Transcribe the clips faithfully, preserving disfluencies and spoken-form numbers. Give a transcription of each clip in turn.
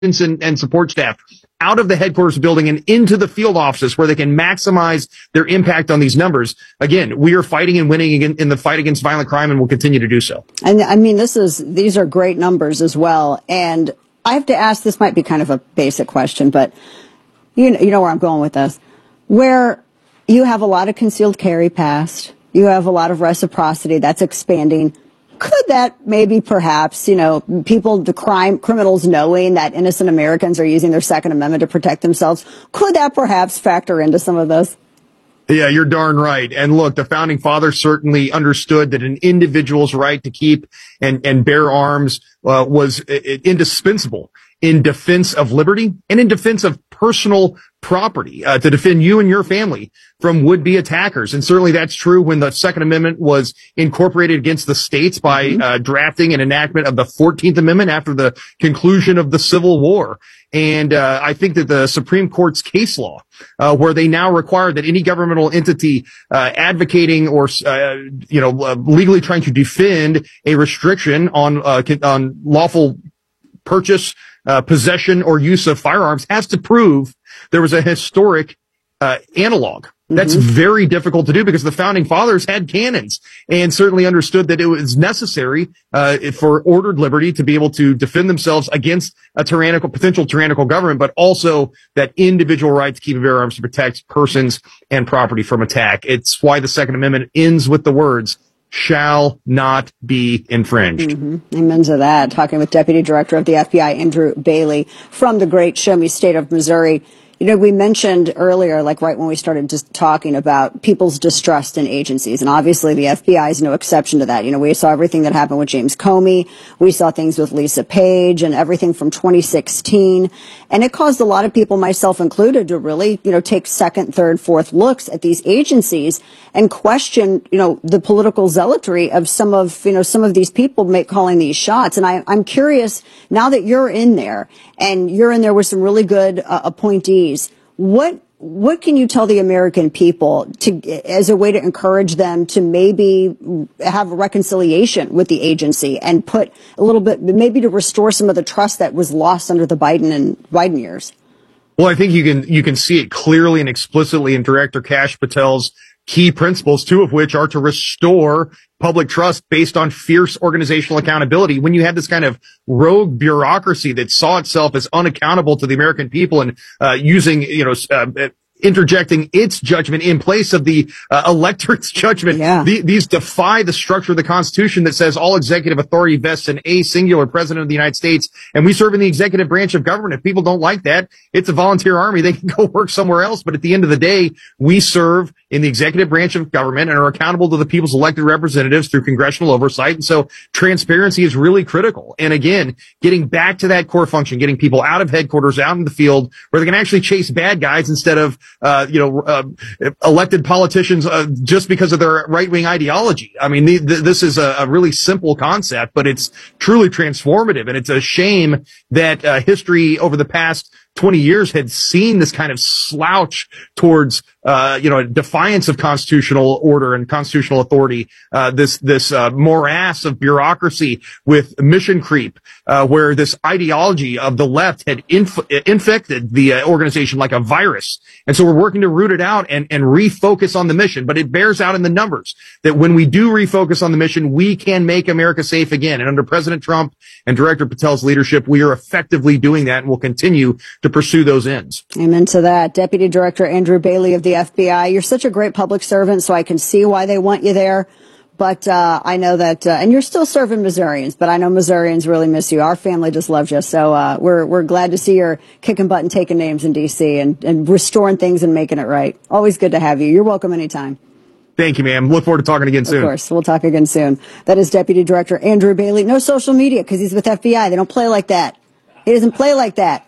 and, and support staff out of the headquarters building and into the field offices where they can maximize their impact on these numbers. Again, we are fighting and winning in, in the fight against violent crime, and will continue to do so. And I mean, this is, these are great numbers as well. And I have to ask, this might be kind of a basic question, but you know, you know where I'm going with this, where you have a lot of concealed carry passed, you have a lot of reciprocity that's expanding. Could that maybe perhaps, you know, people, the crime, criminals knowing that innocent Americans are using their Second Amendment to protect themselves, could that perhaps factor into some of this? Yeah, you're darn right. And look, the founding fathers certainly understood that an individual's right to keep and, and bear arms uh, was uh, indispensable in defense of liberty and in defense of personal property, uh, to defend you and your family from would-be attackers. And certainly that's true when the Second Amendment was incorporated against the states by mm-hmm. uh, drafting an enactment of the fourteenth Amendment after the conclusion of the Civil War. And uh, I think that the Supreme Court's case law, uh, where they now require that any governmental entity uh, advocating or, uh, you know, uh, legally trying to defend a restriction on uh, on lawful purchase, uh, possession, or use of firearms has to prove there was a historic uh, analog. That's mm-hmm. very difficult to do because the founding fathers had cannons and certainly understood that it was necessary uh, for ordered liberty to be able to defend themselves against a tyrannical, potential tyrannical government, but also that individual right to keep and bear arms to protect persons and property from attack. It's why the Second Amendment ends with the words, shall not be infringed. Mm-hmm. Amen to that. Talking with Deputy Director of the F B I, Andrew Bailey, from the great Show Me State of Missouri. You know, we mentioned earlier, like right when we started just talking about people's distrust in agencies, and obviously the F B I is no exception to that. You know, we saw everything that happened with James Comey. We saw things with Lisa Page and everything from twenty sixteen. And it caused a lot of people, myself included, to really, you know, take second, third, fourth looks at these agencies and question, you know, the political zealotry of some of, you know, some of these people make calling these shots. And I, I'm curious, now that you're in there and you're in there with some really good uh, appointees, what what can you tell the American people to as a way to encourage them to maybe have a reconciliation with the agency and put a little bit, maybe to restore some of the trust that was lost under the Biden and Biden years? Well, I think you can you can see it clearly and explicitly in Director Kash Patel's key principles, two of which are to restore public trust based on fierce organizational accountability. When you had this kind of rogue bureaucracy that saw itself as unaccountable to the American people and uh, using, you know, uh, interjecting its judgment in place of the uh, electorate's judgment. Yeah. The, these defy the structure of the Constitution that says all executive authority vests in a singular president of the United States, and we serve in the executive branch of government. If people don't like that, it's a volunteer army. They can go work somewhere else. But at the end of the day, we serve in the executive branch of government and are accountable to the people's elected representatives through congressional oversight. And so transparency is really critical. And again, getting back to that core function, getting people out of headquarters, out in the field where they can actually chase bad guys instead of Uh, you know, uh, elected politicians uh, just because of their right-wing ideology. I mean, the, the, this is a, a really simple concept, but it's truly transformative. And it's a shame that uh, history over the past twenty years had seen this kind of slouch towards, uh, you know, defiance of constitutional order and constitutional authority, uh, this, this, uh, morass of bureaucracy with mission creep, uh, where this ideology of the left had inf- infected the uh, organization like a virus. And so we're working to root it out and, and refocus on the mission, but it bears out in the numbers that when we do refocus on the mission, we can make America safe again. And under President Trump and Director Patel's leadership, we are effectively doing that and will continue to pursue those ends. Amen to that. Deputy Director Andrew Bailey of the F B I, you're such a great public servant, so I can see why they want you there. But uh, I know that, uh, and you're still serving Missourians, but I know Missourians really miss you. Our family just loves you, so uh, we're we're glad to see you're kicking butt and taking names in D C and, and restoring things and making it right. Always good to have you. You're welcome anytime. Thank you, ma'am. Look forward to talking again soon. Of course. We'll talk again soon. That is Deputy Director Andrew Bailey. No social media because he's with F B I. They don't play like that. He doesn't play like that.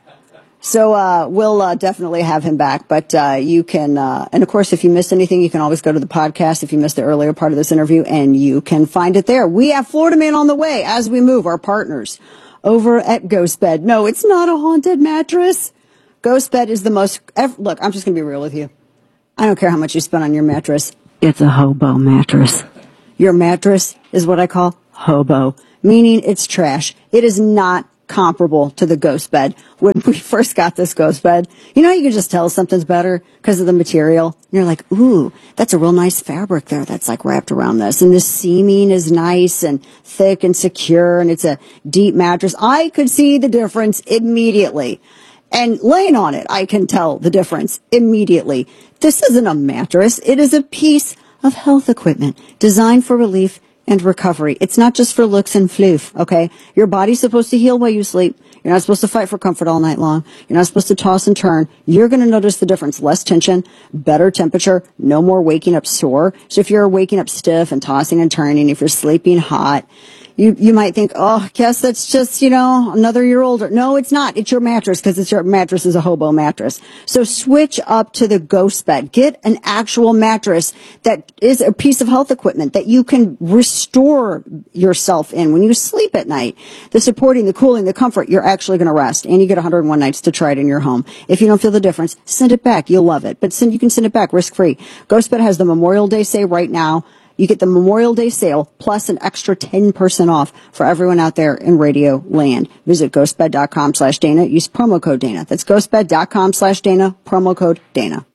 So uh we'll uh, definitely have him back. But uh you can, uh and of course, if you missed anything, you can always go to the podcast if you missed the earlier part of this interview, and you can find it there. We have Florida Man on the way as we move, our partners over at GhostBed. No, it's not a haunted mattress. GhostBed is the most, ever, look, I'm just going to be real with you. I don't care how much you spend on your mattress. It's a hobo mattress. Your mattress is what I call hobo, meaning it's trash. It is not comparable to the Ghost bed. When we first got this Ghost bed, you know, you can just tell something's better because of the material. And you're like, ooh, that's a real nice fabric there that's like wrapped around this. And the seaming is nice and thick and secure, and it's a deep mattress. I could see the difference immediately. And laying on it, I can tell the difference immediately. This isn't a mattress. It is a piece of health equipment designed for relief and recovery. It's not just for looks and floof, okay? Your body's supposed to heal while you sleep. You're not supposed to fight for comfort all night long. You're not supposed to toss and turn. You're going to notice the difference. Less tension, better temperature, no more waking up sore. So if you're waking up stiff and tossing and turning, if you're sleeping hot, You you might think, oh, guess that's just, you know, another year older. No, it's not. It's your mattress, because it's your mattress is a hobo mattress. So switch up to the Ghost bed. Get an actual mattress that is a piece of health equipment that you can restore yourself in when you sleep at night. The supporting, the cooling, the comfort, you're actually going to rest. And you get one hundred one nights to try it in your home. If you don't feel the difference, send it back. You'll love it. But send, you can send it back risk-free. Ghost bed has the Memorial Day sale right now. You get the Memorial Day sale plus an extra ten percent off for everyone out there in Radio Land. Visit ghostbed.com slash Dana. Use promo code Dana. That's ghostbed.com slash Dana. Promo code Dana.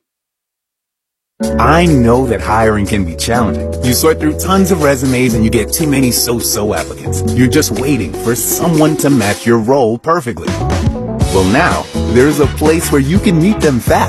I know that hiring can be challenging. You sort through tons of resumes and you get too many so-so applicants. You're just waiting for someone to match your role perfectly. Well, now, there's a place where you can meet them fast.